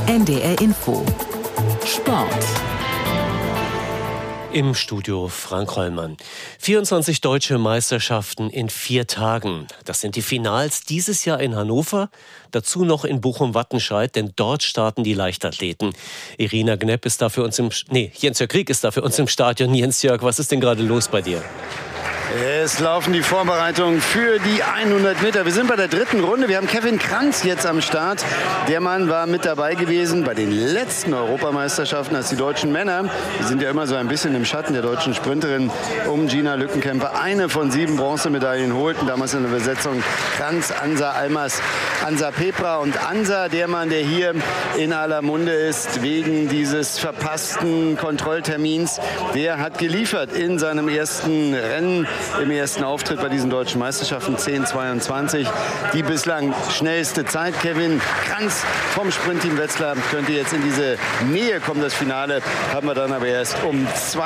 NDR Info. Sport. Im Studio Frank Hollmann. 24 deutsche Meisterschaften in 4 Tagen. Das sind die Finals dieses Jahr in Hannover, dazu noch in Bochum-Wattenscheid, denn dort starten die Leichtathleten. Irina Gnepp ist da für uns Jens-Jörg Krieg ist da für uns im Stadion. Jens-Jörg, was ist denn gerade los bei dir? Es laufen die Vorbereitungen für die 100 Meter. Wir sind bei der 3. Runde. Wir haben Kevin Kranz jetzt am Start. Der Mann war mit dabei gewesen bei den letzten Europameisterschaften als die deutschen Männer. Die sind ja immer so ein bisschen im Schatten der deutschen Sprinterin um Gina Lückenkämper. Eine von 7 Bronzemedaillen holten. Damals in der Besetzung Kranz, Ansa, Almas, Ansa Pepra und Ansa. Der Mann, der hier in aller Munde ist wegen dieses verpassten Kontrolltermins. Der hat geliefert in seinem ersten Rennen. Im ersten Auftritt bei diesen deutschen Meisterschaften 10:22. Die bislang schnellste Zeit. Kevin Kranz vom Sprintteam Wetzlar könnte jetzt in diese Nähe kommen. Das Finale haben wir dann aber erst um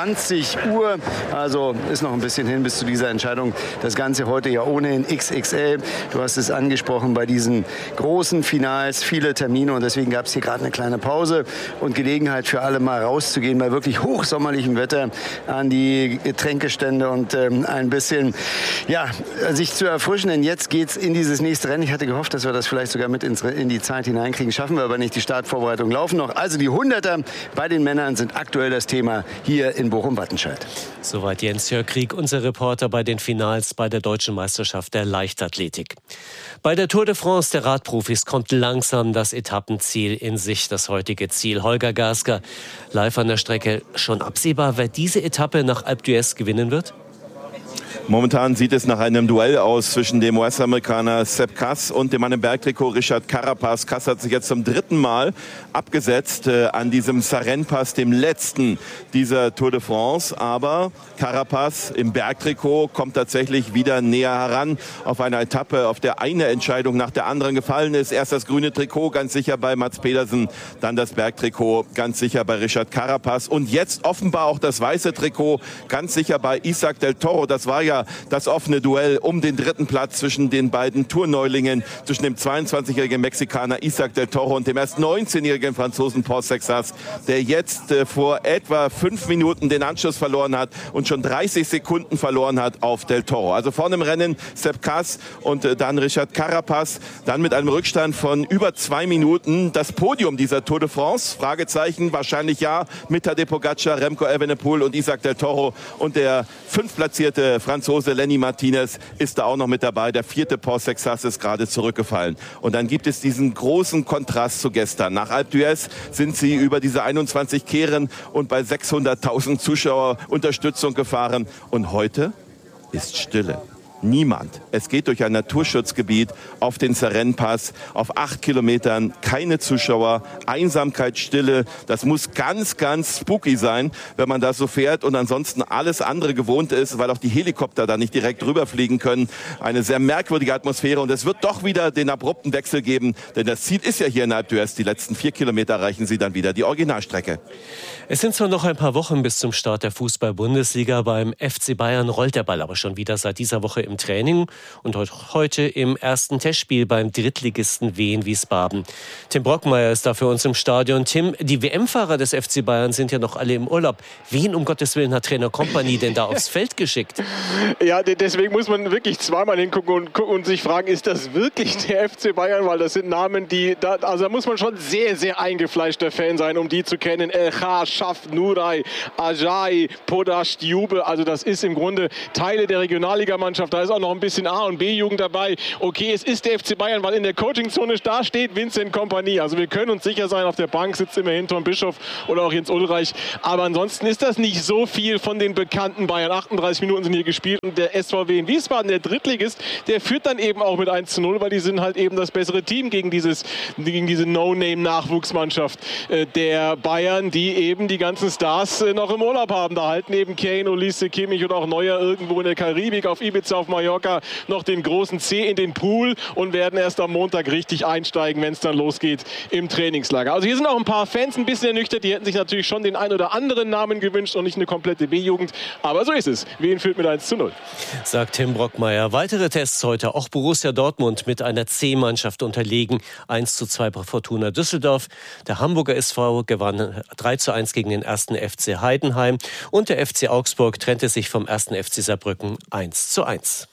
20 Uhr. Also ist noch ein bisschen hin bis zu dieser Entscheidung. Das Ganze heute ja ohnehin XXL. Du hast es angesprochen bei diesen großen Finals. Viele Termine und deswegen gab es hier gerade eine kleine Pause und Gelegenheit für alle mal rauszugehen bei wirklich hochsommerlichem Wetter an die Getränkestände und ein bisschen, ja, sich zu erfrischen, denn jetzt geht's in dieses nächste Rennen. Ich hatte gehofft, dass wir das vielleicht sogar mit in die Zeit hineinkriegen. Schaffen wir aber nicht. Die Startvorbereitungen laufen noch. Also die 100er bei den Männern sind aktuell das Thema hier in Bochum-Wattenscheid. Soweit Jens-Jörg Krieg, unser Reporter bei den Finals bei der Deutschen Meisterschaft der Leichtathletik. Bei der Tour de France der Radprofis kommt langsam das Etappenziel in Sicht, das heutige Ziel. Holger Gasker, live an der Strecke. Schon absehbar, wer diese Etappe nach Alpe d'Huez gewinnen wird? Momentan sieht es nach einem Duell aus zwischen dem US-Amerikaner Sepp Kuss und dem Mann im Bergtrikot Richard Carapaz. Kuss hat sich jetzt zum 3. Mal abgesetzt an diesem Sarenne-Pass, dem letzten dieser Tour de France. Aber Carapaz im Bergtrikot kommt tatsächlich wieder näher heran auf eine Etappe, auf der eine Entscheidung nach der anderen gefallen ist. Erst das grüne Trikot ganz sicher bei Mats Pedersen, dann das Bergtrikot ganz sicher bei Richard Carapaz und jetzt offenbar auch das weiße Trikot ganz sicher bei Isaac del Toro. Das war ja das offene Duell um den 3. Platz zwischen den beiden Tourneulingen, zwischen dem 22-jährigen Mexikaner Isaac del Toro und dem erst 19-jährigen Franzosen Paul Sexas, der jetzt vor etwa 5 Minuten den Anschluss verloren hat und schon 30 Sekunden verloren hat auf del Toro. Also vorne im Rennen Sepp Kuss und dann Richard Carapaz, dann mit einem Rückstand von über 2 Minuten das Podium dieser Tour de France, Fragezeichen, wahrscheinlich ja, mit Tadej Pogacar, Remco Evenepoel und Isaac del Toro und der 5-platzierte Franzose Lenny Martinez ist da auch noch mit dabei. Der 4. Paul Sexas ist gerade zurückgefallen. Und dann gibt es diesen großen Kontrast zu gestern. Nach Alpe d'Huez sind sie über diese 21 Kehren und bei 600.000 Zuschauer Unterstützung gefahren. Und heute ist Stille. Niemand. Es geht durch ein Naturschutzgebiet auf den Sarenne-Pass, auf 8 Kilometern, keine Zuschauer, Einsamkeit, Stille. Das muss ganz, ganz spooky sein, wenn man da so fährt und ansonsten alles andere gewohnt ist, weil auch die Helikopter da nicht direkt rüberfliegen können. Eine sehr merkwürdige Atmosphäre und es wird doch wieder den abrupten Wechsel geben, denn das Ziel ist ja hier in Alpe d'Huez. Die letzten 4 Kilometer erreichen sie dann wieder die Originalstrecke. Es sind zwar noch ein paar Wochen bis zum Start der Fußball-Bundesliga. Beim FC Bayern rollt der Ball aber schon wieder seit dieser Woche im Training und heute im ersten Testspiel beim Drittligisten Wien Wiesbaden. Tim Brockmeier ist da für uns im Stadion. Tim, die WM-Fahrer des FC Bayern sind ja noch alle im Urlaub. Wen um Gottes Willen hat Trainer Kompany denn da aufs Feld geschickt? Ja, deswegen muss man wirklich zweimal hingucken und sich fragen, ist das wirklich der FC Bayern? Weil das sind Namen, da muss man schon sehr, sehr eingefleischter Fan sein, um die zu kennen. El Shaf, Nuray, Ajay, Podash, Jube. Also das ist im Grunde Teile der Regionalligamannschaft. Da ist auch noch ein bisschen A- und B-Jugend dabei. Okay, es ist der FC Bayern, weil in der Coachingzone da steht Vincent Kompany. Also wir können uns sicher sein, auf der Bank sitzt immerhin Tom Bischof oder auch Jens Ulreich. Aber ansonsten ist das nicht so viel von den bekannten Bayern. 38 Minuten sind hier gespielt und der SVW in Wiesbaden, der Drittligist, der führt dann eben auch mit 1:0, weil die sind halt eben das bessere Team gegen diese No-Name-Nachwuchsmannschaft der Bayern, die eben die ganzen Stars noch im Urlaub haben. Da halten eben Kane, Olise, Kimmich und auch Neuer irgendwo in der Karibik, auf Ibiza, auf Mallorca noch den großen Zeh in den Pool und werden erst am Montag richtig einsteigen, wenn es dann losgeht im Trainingslager. Also hier sind auch ein paar Fans ein bisschen ernüchtert. Die hätten sich natürlich schon den ein oder anderen Namen gewünscht und nicht eine komplette B-Jugend. Aber so ist es. Wien führt mit 1:0. Sagt Tim Brockmeier. Weitere Tests heute. Auch Borussia Dortmund mit einer C-Mannschaft unterlegen. 1:2 bei Fortuna Düsseldorf. Der Hamburger SV gewann 3:1 gegen den 1. FC Heidenheim. Und der FC Augsburg trennte sich vom 1. FC Saarbrücken 1:1.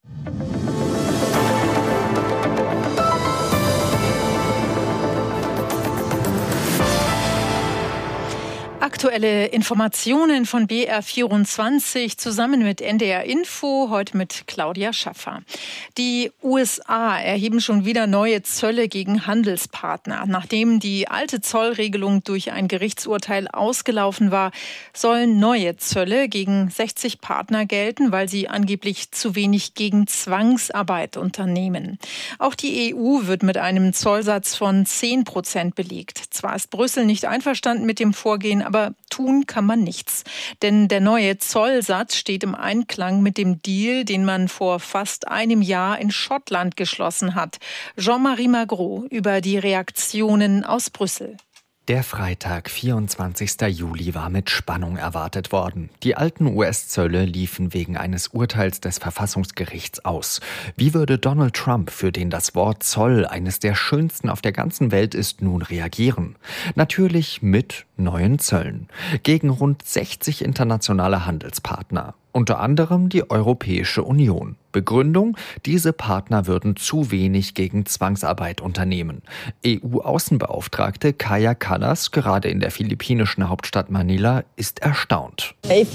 Aktuelle Informationen von BR24 zusammen mit NDR Info, heute mit Claudia Schaffer. Die USA erheben schon wieder neue Zölle gegen Handelspartner. Nachdem die alte Zollregelung durch ein Gerichtsurteil ausgelaufen war, sollen neue Zölle gegen 60 Partner gelten, weil sie angeblich zu wenig gegen Zwangsarbeit unternehmen. Auch die EU wird mit einem Zollsatz von 10% belegt. Zwar ist Brüssel nicht einverstanden mit dem Vorgehen, aber tun kann man nichts. Denn der neue Zollsatz steht im Einklang mit dem Deal, den man vor fast einem Jahr in Schottland geschlossen hat. Jean-Marie Magro über die Reaktionen aus Brüssel. Der Freitag, 24. Juli, war mit Spannung erwartet worden. Die alten US-Zölle liefen wegen eines Urteils des Verfassungsgerichts aus. Wie würde Donald Trump, für den das Wort Zoll eines der schönsten auf der ganzen Welt ist, nun reagieren? Natürlich mit neuen Zöllen. Gegen rund 60 internationale Handelspartner. Unter anderem die Europäische Union. Begründung: Diese Partner würden zu wenig gegen Zwangsarbeit unternehmen. EU-Außenbeauftragte Kaja Kallas, gerade in der philippinischen Hauptstadt Manila, ist erstaunt.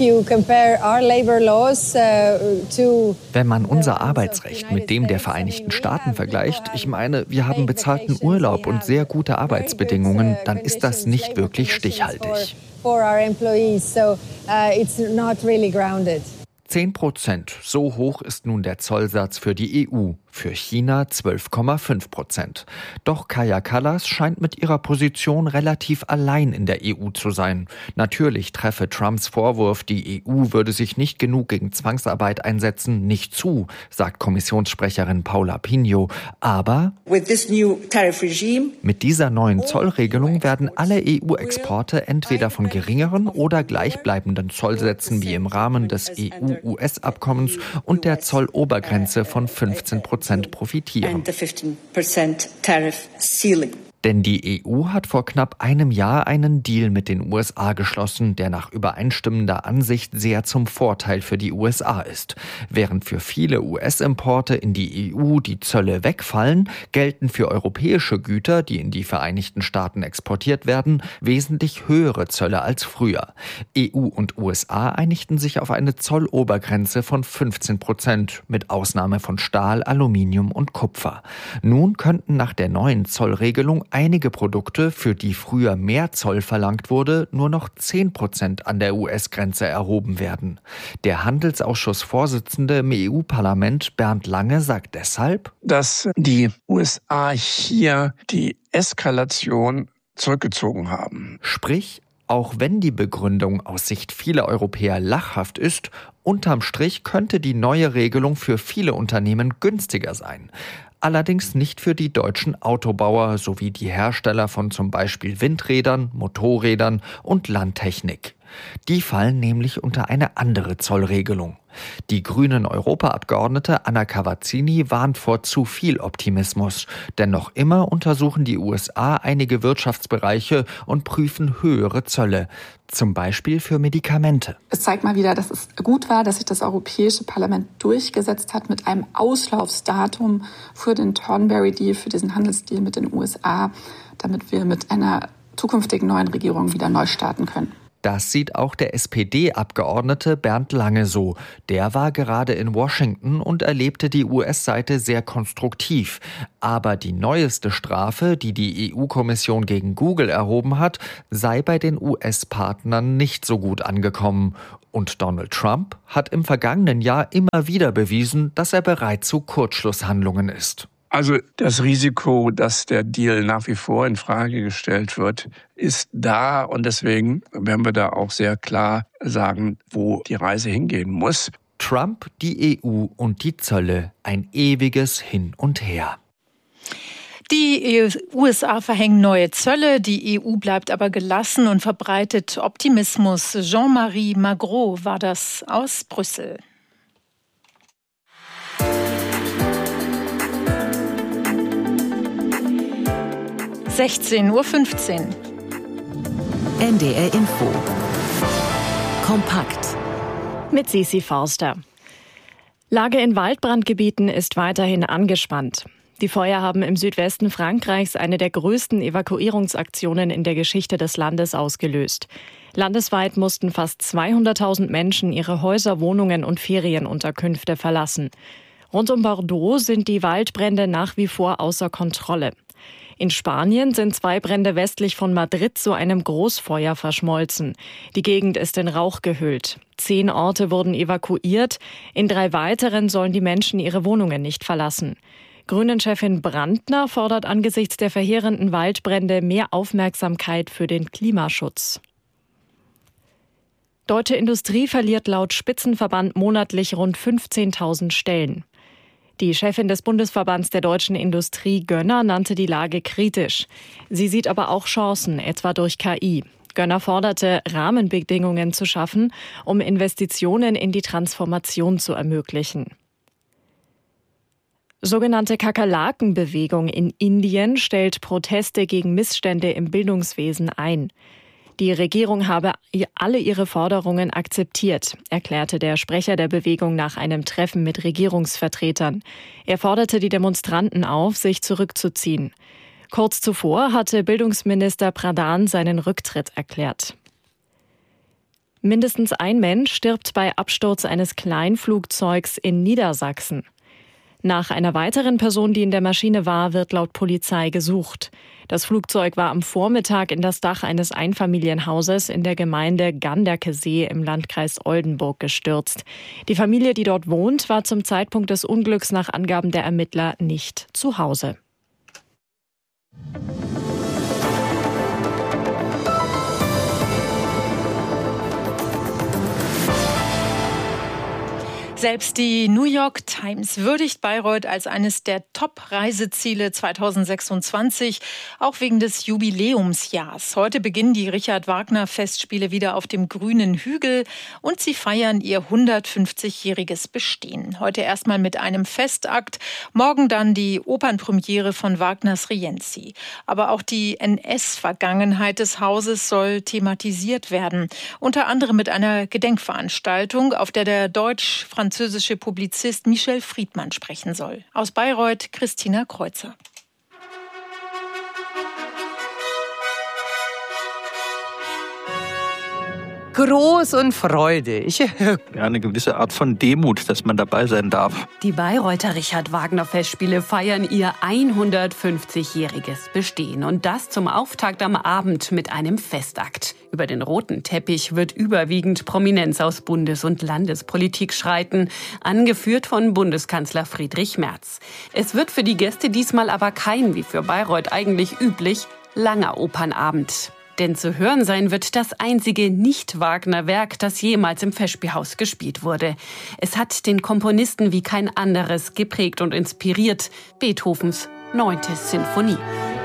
Wenn man unser Arbeitsrecht mit dem der Vereinigten Staaten vergleicht, ich meine, wir haben bezahlten Urlaub und sehr gute Arbeitsbedingungen, dann ist das nicht wirklich stichhaltig. 10%, so hoch ist nun der Zollsatz für die EU, für China 12,5%. Doch Kaja Kallas scheint mit ihrer Position relativ allein in der EU zu sein. Natürlich treffe Trumps Vorwurf, die EU würde sich nicht genug gegen Zwangsarbeit einsetzen, nicht zu, sagt Kommissionssprecherin Paula Pinho. Aber mit dieser neuen Zollregelung werden alle EU-Exporte entweder von geringeren oder gleichbleibenden Zollsätzen wie im Rahmen des EU-US-Abkommens und der Zollobergrenze von 15% profitieren. Denn die EU hat vor knapp einem Jahr einen Deal mit den USA geschlossen, der nach übereinstimmender Ansicht sehr zum Vorteil für die USA ist. Während für viele US-Importe in die EU die Zölle wegfallen, gelten für europäische Güter, die in die Vereinigten Staaten exportiert werden, wesentlich höhere Zölle als früher. EU und USA einigten sich auf eine Zollobergrenze von 15%, mit Ausnahme von Stahl, Aluminium und Kupfer. Nun könnten nach der neuen Zollregelung einige Produkte, für die früher mehr Zoll verlangt wurde, nur noch 10% an der US-Grenze erhoben werden. Der Handelsausschussvorsitzende im EU-Parlament Bernd Lange sagt deshalb, dass die USA hier die Eskalation zurückgezogen haben. Sprich, auch wenn die Begründung aus Sicht vieler Europäer lachhaft ist, unterm Strich könnte die neue Regelung für viele Unternehmen günstiger sein. Allerdings nicht für die deutschen Autobauer sowie die Hersteller von zum Beispiel Windrädern, Motorrädern und Landtechnik. Die fallen nämlich unter eine andere Zollregelung. Die grünen Europaabgeordnete Anna Cavazzini warnt vor zu viel Optimismus. Denn noch immer untersuchen die USA einige Wirtschaftsbereiche und prüfen höhere Zölle. Zum Beispiel für Medikamente. Es zeigt mal wieder, dass es gut war, dass sich das Europäische Parlament durchgesetzt hat mit einem Auslaufsdatum für den Thornberry-Deal, für diesen Handelsdeal mit den USA, damit wir mit einer zukünftigen neuen Regierung wieder neu starten können. Das sieht auch der SPD-Abgeordnete Bernd Lange so. Der war gerade in Washington und erlebte die US-Seite sehr konstruktiv. Aber die neueste Strafe, die die EU-Kommission gegen Google erhoben hat, sei bei den US-Partnern nicht so gut angekommen. Und Donald Trump hat im vergangenen Jahr immer wieder bewiesen, dass er bereit zu Kurzschlusshandlungen ist. Also das Risiko, dass der Deal nach wie vor in Frage gestellt wird, ist da. Und deswegen werden wir da auch sehr klar sagen, wo die Reise hingehen muss. Trump, die EU und die Zölle. Ein ewiges Hin und Her. Die USA verhängen neue Zölle, die EU bleibt aber gelassen und verbreitet Optimismus. Jean-Marie Magro war das aus Brüssel. (16:15 Uhr). NDR Info. Kompakt. Mit Sisi Forster. Lage in Waldbrandgebieten ist weiterhin angespannt. Die Feuer haben im Südwesten Frankreichs eine der größten Evakuierungsaktionen in der Geschichte des Landes ausgelöst. Landesweit mussten fast 200.000 Menschen ihre Häuser, Wohnungen und Ferienunterkünfte verlassen. Rund um Bordeaux sind die Waldbrände nach wie vor außer Kontrolle. In Spanien sind 2 Brände westlich von Madrid zu einem Großfeuer verschmolzen. Die Gegend ist in Rauch gehüllt. 10 Orte wurden evakuiert. In 3 weiteren sollen die Menschen ihre Wohnungen nicht verlassen. Grünen-Chefin Brandner fordert angesichts der verheerenden Waldbrände mehr Aufmerksamkeit für den Klimaschutz. Deutsche Industrie verliert laut Spitzenverband monatlich rund 15.000 Stellen. Die Chefin des Bundesverbands der deutschen Industrie, Gönner, nannte die Lage kritisch. Sie sieht aber auch Chancen, etwa durch KI. Gönner forderte, Rahmenbedingungen zu schaffen, um Investitionen in die Transformation zu ermöglichen. Sogenannte Kakerlakenbewegung in Indien stellt Proteste gegen Missstände im Bildungswesen ein. Die Regierung habe alle ihre Forderungen akzeptiert, erklärte der Sprecher der Bewegung nach einem Treffen mit Regierungsvertretern. Er forderte die Demonstranten auf, sich zurückzuziehen. Kurz zuvor hatte Bildungsminister Pradhan seinen Rücktritt erklärt. Mindestens ein Mensch stirbt bei Absturz eines Kleinflugzeugs in Niedersachsen. Nach einer weiteren Person, die in der Maschine war, wird laut Polizei gesucht. Das Flugzeug war am Vormittag in das Dach eines Einfamilienhauses in der Gemeinde Ganderkesee im Landkreis Oldenburg gestürzt. Die Familie, die dort wohnt, war zum Zeitpunkt des Unglücks nach Angaben der Ermittler nicht zu Hause. Selbst die New York Times würdigt Bayreuth als eines der Top-Reiseziele 2026, auch wegen des Jubiläumsjahrs. Heute beginnen die Richard-Wagner-Festspiele wieder auf dem grünen Hügel und sie feiern ihr 150-jähriges Bestehen. Heute erstmal mit einem Festakt, morgen dann die Opernpremiere von Wagners Rienzi. Aber auch die NS-Vergangenheit des Hauses soll thematisiert werden. Unter anderem mit einer Gedenkveranstaltung, auf der der deutsch-französische Publizist Michel Friedmann sprechen soll. Aus Bayreuth, Christina Kreuzer. Groß und freudig. Ja, eine gewisse Art von Demut, dass man dabei sein darf. Die Bayreuther Richard-Wagner-Festspiele feiern ihr 150-jähriges Bestehen. Und das zum Auftakt am Abend mit einem Festakt. Über den roten Teppich wird überwiegend Prominenz aus Bundes- und Landespolitik schreiten, angeführt von Bundeskanzler Friedrich Merz. Es wird für die Gäste diesmal aber kein, wie für Bayreuth eigentlich üblich, langer Opernabend. Denn zu hören sein wird das einzige Nicht-Wagner-Werk, das jemals im Festspielhaus gespielt wurde. Es hat den Komponisten wie kein anderes geprägt und inspiriert: Beethovens 9. Sinfonie.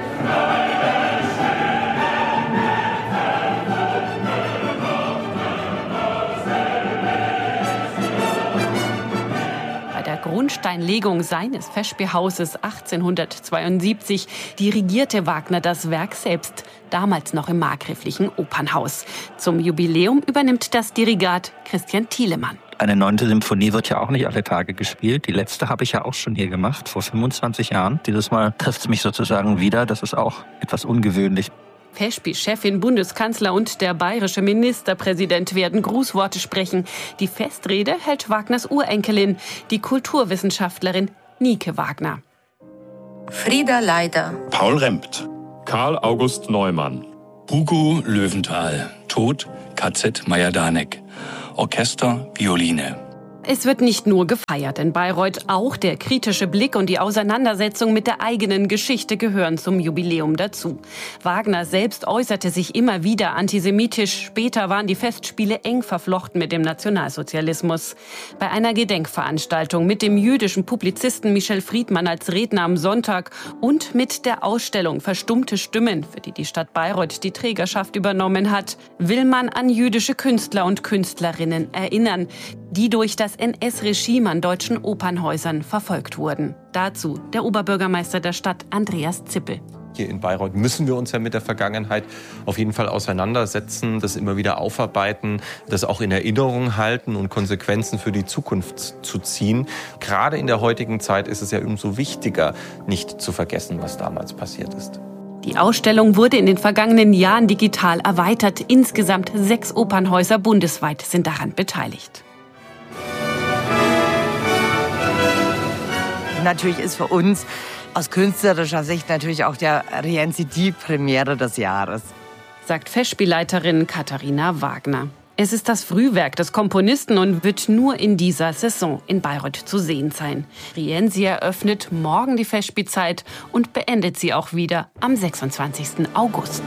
Grundsteinlegung seines Festspielhauses 1872 dirigierte Wagner das Werk selbst, damals noch im markgräflichen Opernhaus. Zum Jubiläum übernimmt das Dirigat Christian Thielemann. Eine 9. Symphonie wird ja auch nicht alle Tage gespielt. Die letzte habe ich ja auch schon hier gemacht, vor 25 Jahren. Dieses Mal trifft es mich sozusagen wieder. Das ist auch etwas ungewöhnlich. Festspielchefin, Bundeskanzler und der bayerische Ministerpräsident werden Grußworte sprechen. Die Festrede hält Wagners Urenkelin, die Kulturwissenschaftlerin Nike Wagner. Frieda Leider. Paul Rempt. Karl August Neumann. Hugo Löwenthal. Tod KZ Majdanek. Orchester, Violine. Es wird nicht nur gefeiert in Bayreuth, auch der kritische Blick und die Auseinandersetzung mit der eigenen Geschichte gehören zum Jubiläum dazu. Wagner selbst äußerte sich immer wieder antisemitisch. Später waren die Festspiele eng verflochten mit dem Nationalsozialismus. Bei einer Gedenkveranstaltung mit dem jüdischen Publizisten Michel Friedmann als Redner am Sonntag und mit der Ausstellung Verstummte Stimmen, für die die Stadt Bayreuth die Trägerschaft übernommen hat, will man an jüdische Künstler und Künstlerinnen erinnern, die durch das NS-Regime an deutschen Opernhäusern verfolgt wurden. Dazu der Oberbürgermeister der Stadt, Andreas Zippel. Hier in Bayreuth müssen wir uns ja mit der Vergangenheit auf jeden Fall auseinandersetzen, das immer wieder aufarbeiten, das auch in Erinnerung halten und Konsequenzen für die Zukunft zu ziehen. Gerade in der heutigen Zeit ist es ja umso wichtiger, nicht zu vergessen, was damals passiert ist. Die Ausstellung wurde in den vergangenen Jahren digital erweitert. Insgesamt 6 Opernhäuser bundesweit sind daran beteiligt. Natürlich ist für uns aus künstlerischer Sicht natürlich auch der Rienzi die Premiere des Jahres, sagt Festspielleiterin Katharina Wagner. Es ist das Frühwerk des Komponisten und wird nur in dieser Saison in Bayreuth zu sehen sein. Rienzi eröffnet morgen die Festspielzeit und beendet sie auch wieder am 26. August.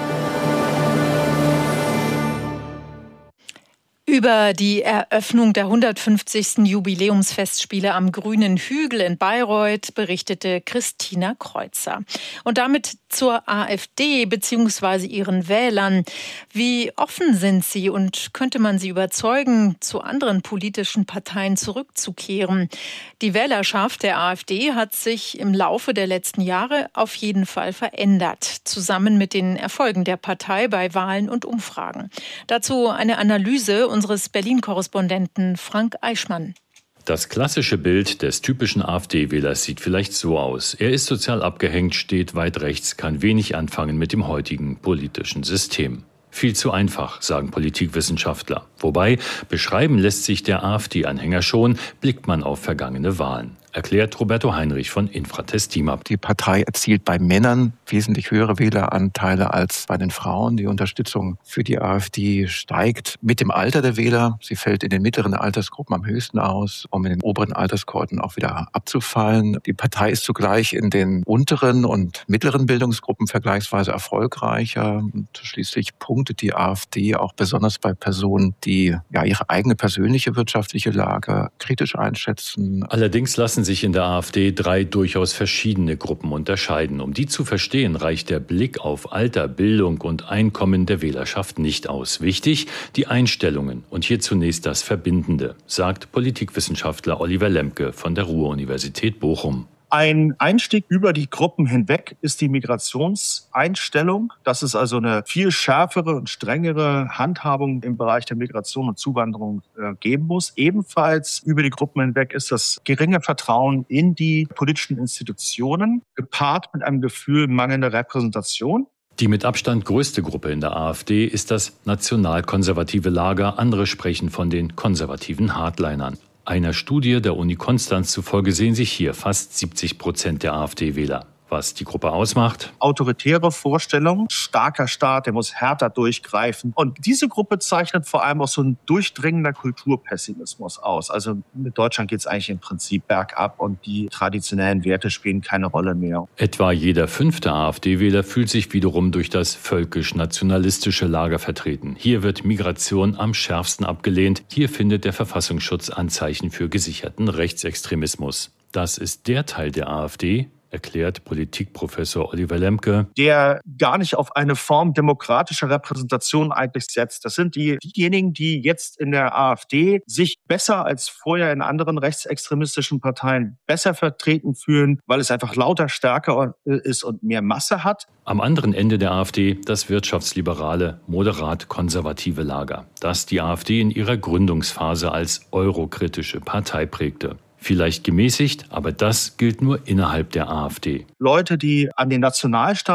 Über die Eröffnung der 150. Jubiläumsfestspiele am Grünen Hügel in Bayreuth berichtete Christina Kreuzer. Und damit zur AfD bzw. ihren Wählern. Wie offen sind sie und könnte man sie überzeugen, zu anderen politischen Parteien zurückzukehren? Die Wählerschaft der AfD hat sich im Laufe der letzten Jahre auf jeden Fall verändert, zusammen mit den Erfolgen der Partei bei Wahlen und Umfragen. Dazu eine Analyse unseres Berlin-Korrespondenten Frank Eichmann. Das klassische Bild des typischen AfD-Wählers sieht vielleicht so aus. Er ist sozial abgehängt, steht weit rechts, kann wenig anfangen mit dem heutigen politischen System. Viel zu einfach, sagen Politikwissenschaftler. Wobei, beschreiben lässt sich der AfD-Anhänger schon, blickt man auf vergangene Wahlen. Erklärt Roberto Heinrich von Infratest Teamup. Die Partei erzielt bei Männern wesentlich höhere Wähleranteile als bei den Frauen. Die Unterstützung für die AfD steigt mit dem Alter der Wähler. Sie fällt in den mittleren Altersgruppen am höchsten aus, um in den oberen Alterskohorten auch wieder abzufallen. Die Partei ist zugleich in den unteren und mittleren Bildungsgruppen vergleichsweise erfolgreicher. Und schließlich punktet die AfD auch besonders bei Personen, die ihre eigene persönliche wirtschaftliche Lage kritisch einschätzen. Allerdings lassen sich in der AfD 3 durchaus verschiedene Gruppen unterscheiden. Um die zu verstehen, reicht der Blick auf Alter, Bildung und Einkommen der Wählerschaft nicht aus. Wichtig, die Einstellungen und hier zunächst das Verbindende, sagt Politikwissenschaftler Oliver Lemke von der Ruhr-Universität Bochum. Ein Einstieg über die Gruppen hinweg ist die Migrationseinstellung. Das ist also eine viel schärfere und strengere Handhabung im Bereich der Migration und Zuwanderung geben muss. Ebenfalls über die Gruppen hinweg ist das geringe Vertrauen in die politischen Institutionen, gepaart mit einem Gefühl mangelnder Repräsentation. Die mit Abstand größte Gruppe in der AfD ist das nationalkonservative Lager. Andere sprechen von den konservativen Hardlinern. Einer Studie der Uni Konstanz zufolge sehen sich hier fast 70% der AfD-Wähler. Was die Gruppe ausmacht? Autoritäre Vorstellungen, starker Staat, der muss härter durchgreifen. Und diese Gruppe zeichnet vor allem auch so ein durchdringender Kulturpessimismus aus. Also mit Deutschland geht es eigentlich im Prinzip bergab und die traditionellen Werte spielen keine Rolle mehr. Etwa jeder 5. AfD-Wähler fühlt sich wiederum durch das völkisch-nationalistische Lager vertreten. Hier wird Migration am schärfsten abgelehnt. Hier findet der Verfassungsschutz Anzeichen für gesicherten Rechtsextremismus. Das ist der Teil der AfD, erklärt Politikprofessor Oliver Lemke, der gar nicht auf eine Form demokratischer Repräsentation eigentlich setzt. Das sind diejenigen, die jetzt in der AfD sich besser als vorher in anderen rechtsextremistischen Parteien besser vertreten fühlen, weil es einfach lauter, stärker ist und mehr Masse hat. Am anderen Ende der AfD das wirtschaftsliberale, moderat-konservative Lager, das die AfD in ihrer Gründungsphase als eurokritische Partei prägte. Vielleicht gemäßigt, aber das gilt nur innerhalb der AfD. Leute, die an den Nationalstaat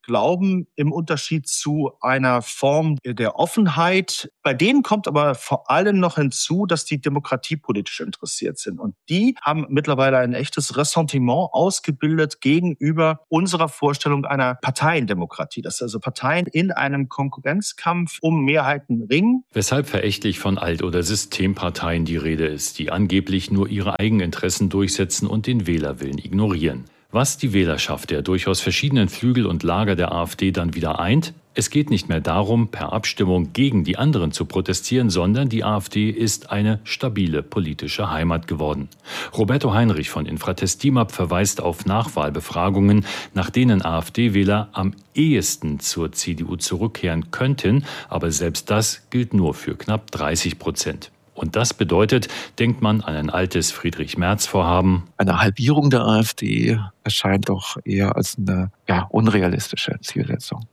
glauben im Unterschied zu einer Form der Offenheit. Bei denen kommt aber vor allem noch hinzu, dass die demokratiepolitisch interessiert sind. Und die haben mittlerweile ein echtes Ressentiment ausgebildet gegenüber unserer Vorstellung einer Parteiendemokratie. Dass also Parteien in einem Konkurrenzkampf um Mehrheiten ringen. Weshalb verächtlich von Alt- oder Systemparteien die Rede ist, die angeblich nur ihre Eigeninteressen durchsetzen und den Wählerwillen ignorieren. Was die Wählerschaft der durchaus verschiedenen Flügel und Lager der AfD dann wieder eint? Es geht nicht mehr darum, per Abstimmung gegen die anderen zu protestieren, sondern die AfD ist eine stabile politische Heimat geworden. Roberto Heinrich von Infratest DIMAP verweist auf Nachwahlbefragungen, nach denen AfD-Wähler am ehesten zur CDU zurückkehren könnten, aber selbst das gilt nur für knapp 30%. Und das bedeutet, denkt man an ein altes Friedrich-Merz-Vorhaben. Eine Halbierung der AfD erscheint doch eher als eine unrealistische Zielsetzung.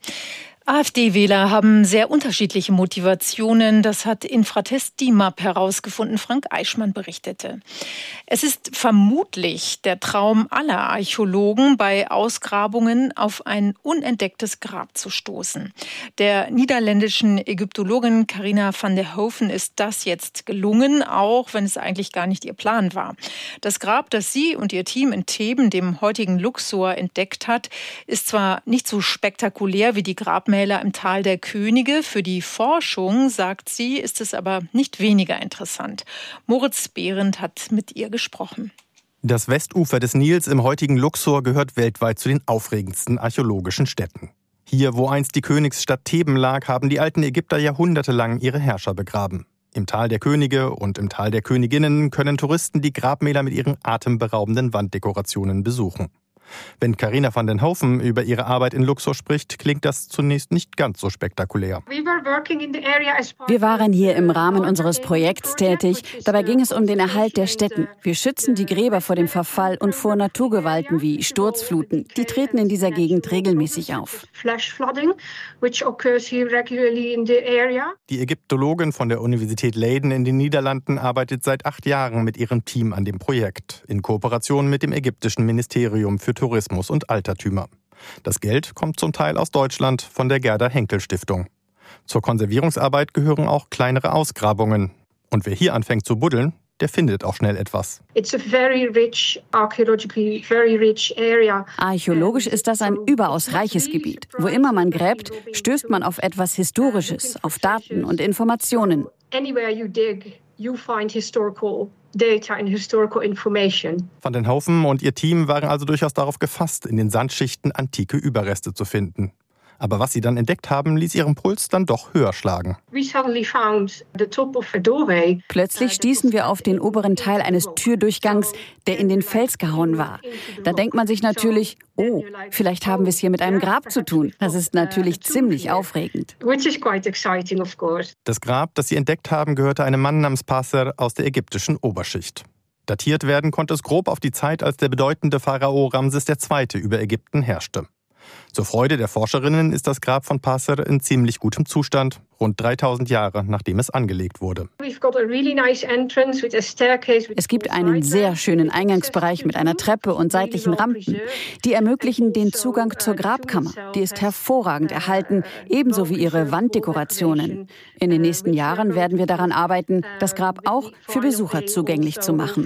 AfD-Wähler haben sehr unterschiedliche Motivationen. Das hat Infratest DIMAP herausgefunden. Frank Eichmann berichtete. Es ist vermutlich der Traum aller Archäologen, bei Ausgrabungen auf ein unentdecktes Grab zu stoßen. Der niederländischen Ägyptologin Carina van der Hoven ist das jetzt gelungen, auch wenn es eigentlich gar nicht ihr Plan war. Das Grab, das sie und ihr Team in Theben, dem heutigen Luxor, entdeckt hat, ist zwar nicht so spektakulär wie die Grabmäler im Tal der Könige. Für die Forschung, sagt sie, ist es aber nicht weniger interessant. Moritz Behrendt hat mit ihr gesprochen. Das Westufer des Nils im heutigen Luxor gehört weltweit zu den aufregendsten archäologischen Stätten. Hier, wo einst die Königsstadt Theben lag, haben die alten Ägypter jahrhundertelang ihre Herrscher begraben. Im Tal der Könige und im Tal der Königinnen können Touristen die Grabmäler mit ihren atemberaubenden Wanddekorationen besuchen. Wenn Carina van den Hoven über ihre Arbeit in Luxor spricht, klingt das zunächst nicht ganz so spektakulär. Wir waren hier im Rahmen unseres Projekts tätig. Dabei ging es um den Erhalt der Stätten. Wir schützen die Gräber vor dem Verfall und vor Naturgewalten wie Sturzfluten. Die treten in dieser Gegend regelmäßig auf. Die Ägyptologin von der Universität Leiden in den Niederlanden arbeitet seit 8 Jahren mit ihrem Team an dem Projekt, in Kooperation mit dem ägyptischen Ministerium für Tourismus und Altertümer. Das Geld kommt zum Teil aus Deutschland von der Gerda Henkel Stiftung. Zur Konservierungsarbeit gehören auch kleinere Ausgrabungen. Und wer hier anfängt zu buddeln, der findet auch schnell etwas. Archäologisch ist das ein überaus reiches Gebiet. Wo immer man gräbt, stößt man auf etwas Historisches, auf Daten und Informationen. Van den Hoven und ihr Team waren also durchaus darauf gefasst, in den Sandschichten antike Überreste zu finden. Aber was sie dann entdeckt haben, ließ ihren Puls dann doch höher schlagen. Plötzlich stießen wir auf den oberen Teil eines Türdurchgangs, der in den Fels gehauen war. Da denkt man sich natürlich, oh, vielleicht haben wir es hier mit einem Grab zu tun. Das ist natürlich ziemlich aufregend. Das Grab, das sie entdeckt haben, gehörte einem Mann namens Passer aus der ägyptischen Oberschicht. Datiert werden konnte es grob auf die Zeit, als der bedeutende Pharao Ramses II. Über Ägypten herrschte. Zur Freude der Forscherinnen ist das Grab von Passer in ziemlich gutem Zustand, rund 3000 Jahre nachdem es angelegt wurde. Es gibt einen sehr schönen Eingangsbereich mit einer Treppe und seitlichen Rampen. Die ermöglichen den Zugang zur Grabkammer. Die ist hervorragend erhalten, ebenso wie ihre Wanddekorationen. In den nächsten Jahren werden wir daran arbeiten, das Grab auch für Besucher zugänglich zu machen.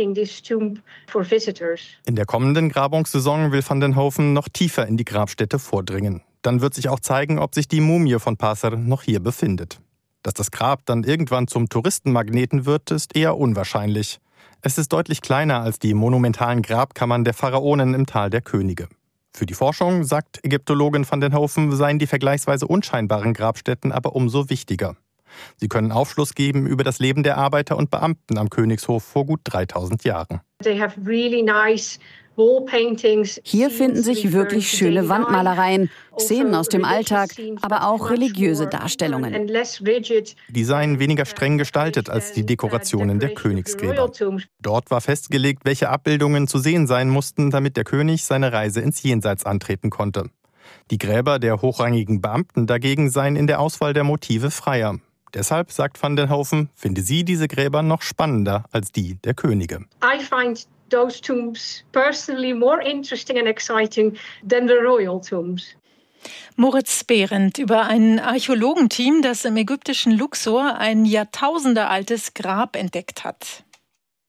In der kommenden Grabungssaison will Van den Hoven noch tiefer in die Grabstätte vordringen. Dann wird sich auch zeigen, ob sich die Mumie von Passer noch hier befindet. Dass das Grab dann irgendwann zum Touristenmagneten wird, ist eher unwahrscheinlich. Es ist deutlich kleiner als die monumentalen Grabkammern der Pharaonen im Tal der Könige. Für die Forschung, sagt Ägyptologin van den Hoven, seien die vergleichsweise unscheinbaren Grabstätten aber umso wichtiger. Sie können Aufschluss geben über das Leben der Arbeiter und Beamten am Königshof vor gut 3000 Jahren. Hier finden sich wirklich schöne Wandmalereien, Szenen aus dem Alltag, aber auch religiöse Darstellungen. Die seien weniger streng gestaltet als die Dekorationen der Königsgräber. Dort war festgelegt, welche Abbildungen zu sehen sein mussten, damit der König seine Reise ins Jenseits antreten konnte. Die Gräber der hochrangigen Beamten dagegen seien in der Auswahl der Motive freier. Deshalb, sagt Van den Hoven, finde sie diese Gräber noch spannender als die der Könige. those tombs personally more interesting and exciting than the royal tombs. Moritz Behrendt über ein Archäologenteam, das im ägyptischen Luxor ein jahrtausendealtes Grab entdeckt hat.